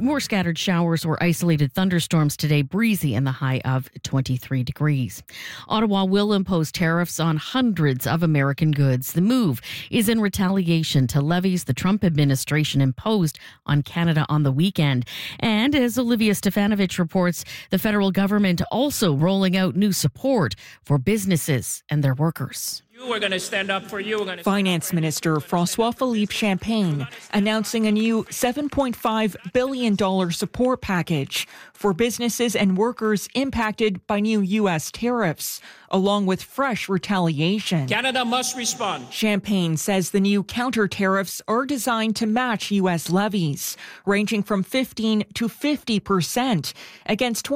More scattered showers or isolated thunderstorms today, breezy and the high of 23 degrees. Ottawa will impose tariffs on hundreds of American goods. The move is in retaliation to levies the Trump administration imposed on Canada on the weekend. And as Olivia Stefanovich reports, the federal government also rolling out new support for businesses and their workers. We're going to stand up for you. Finance Minister François-Philippe Champagne announcing a new $7.5 billion support package for businesses and workers impacted by new U.S. tariffs, along with fresh retaliation. Canada must respond. Champagne says the new counter tariffs are designed to match U.S. levies, ranging from 15 to 50% against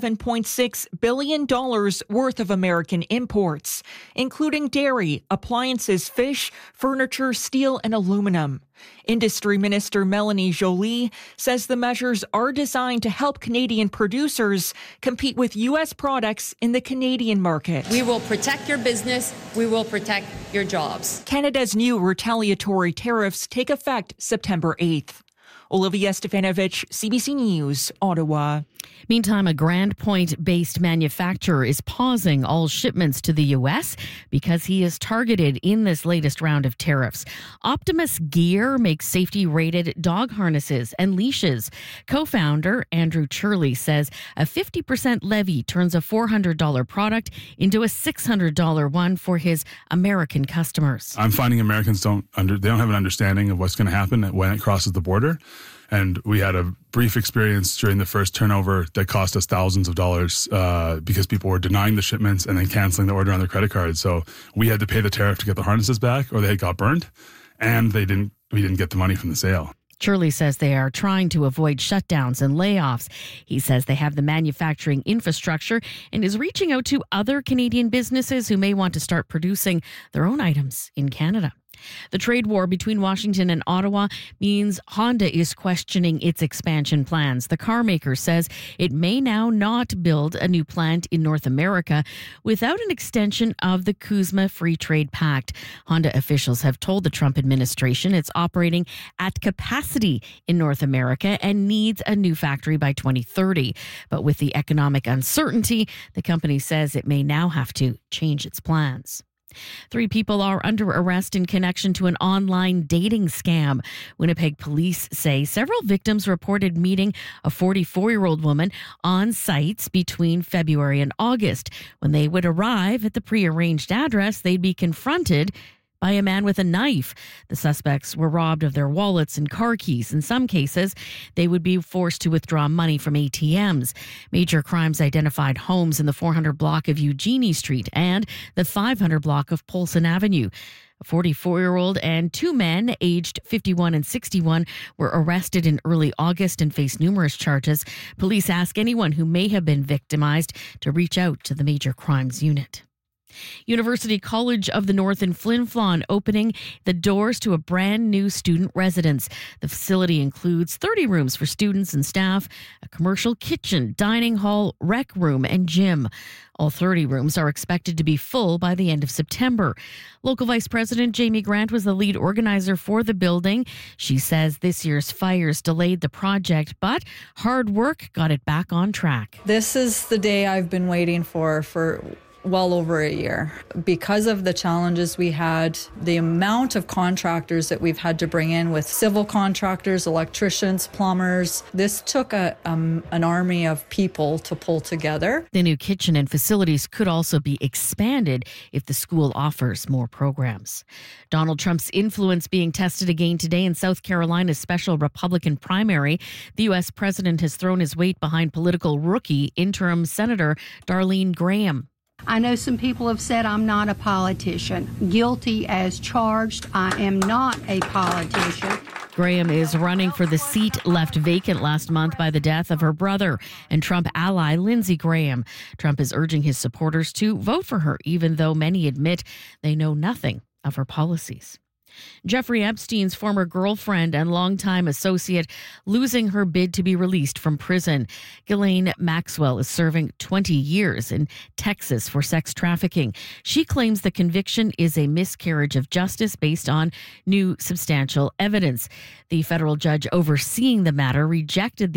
$27.6 billion worth of American imports, including dairy, appliances, fish, furniture, steel, and aluminum. Industry Minister Melanie Joly says the measures are designed to help Canadian producers compete with U.S. products in the Canadian market. We will protect your business. We will protect your jobs. Canada's new retaliatory tariffs take effect September 8th. Olivia Stefanovich, CBC News, Ottawa. Meantime, a Grand Point-based manufacturer is pausing all shipments to the U.S. because he is targeted in this latest round of tariffs. Optimus Gear makes safety-rated dog harnesses and leashes. Co-founder Andrew Churley says a 50% levy turns a $400 product into a $600 one for his American customers. I'm finding Americans don't have an understanding of what's going to happen when it crosses the border. And we had a brief experience during the first turnover that cost us thousands of dollars because people were denying the shipments and then canceling the order on their credit card. So we had to pay the tariff to get the harnesses back, or they got burned, and we didn't get the money from the sale. Churley says they are trying to avoid shutdowns and layoffs. He says they have the manufacturing infrastructure and is reaching out to other Canadian businesses who may want to start producing their own items in Canada. The trade war between Washington and Ottawa means Honda is questioning its expansion plans. The car maker says it may now not build a new plant in North America without an extension of the CUSMA Free Trade Pact. Honda officials have told the Trump administration it's operating at capacity in North America and needs a new factory by 2030. But with the economic uncertainty, the company says it may now have to change its plans. 3 people are under arrest in connection to an online dating scam. Winnipeg police say several victims reported meeting a 44-year-old woman on sites between February and August. When they would arrive at the prearranged address, they'd be confronted by a man with a knife. The suspects were robbed of their wallets and car keys. In some cases, they would be forced to withdraw money from ATMs. Major Crimes identified homes in the 400 block of Eugenie Street and the 500 block of Polson Avenue. A 44-year-old and 2 men aged 51 and 61 were arrested in early August and face numerous charges. Police ask anyone who may have been victimized to reach out to the Major Crimes Unit. University College of the North in Flin Flon opening the doors to a brand new student residence. The facility includes 30 rooms for students and staff, a commercial kitchen, dining hall, rec room, and gym. All 30 rooms are expected to be full by the end of September. Local Vice President Jamie Grant was the lead organizer for the building. She says this year's fires delayed the project, but hard work got it back on track. This is the day I've been waiting for well over a year. Because of the challenges we had, the amount of contractors that we've had to bring in with civil contractors, electricians, plumbers, this took an army of people to pull together. The new kitchen and facilities could also be expanded if the school offers more programs. Donald Trump's influence being tested again today in South Carolina's special Republican primary. The U.S. president has thrown his weight behind political rookie interim Senator Darlene Graham. I know some people have said I'm not a politician. Guilty as charged. I am not a politician. Graham is running for the seat left vacant last month by the death of her brother and Trump ally Lindsey Graham. Trump is urging his supporters to vote for her, even though many admit they know nothing of her policies. Jeffrey Epstein's former girlfriend and longtime associate losing her bid to be released from prison. Ghislaine Maxwell is serving 20 years in Texas for sex trafficking. She claims the conviction is a miscarriage of justice based on new substantial evidence. The federal judge overseeing the matter rejected the